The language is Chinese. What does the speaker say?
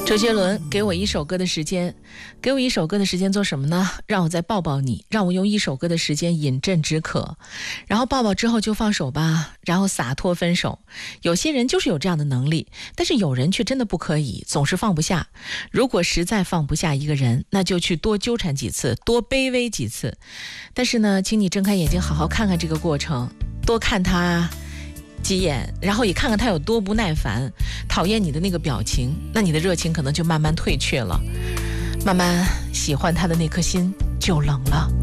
周杰伦，给我一首歌的时间，给我一首歌的时间做什么呢？让我再抱抱你，让我用一首歌的时间饮鸩止渴，然后抱抱之后就放手吧，然后洒脱分手。有些人就是有这样的能力，但是有人却真的不可以，总是放不下。如果实在放不下一个人，那就去多纠缠几次，多卑微几次。但是呢，请你睁开眼睛，好好看看这个过程，多看他几眼，然后也看看他有多不耐烦，讨厌你的那个表情，那你的热情可能就慢慢退却了，慢慢喜欢他的那颗心就冷了。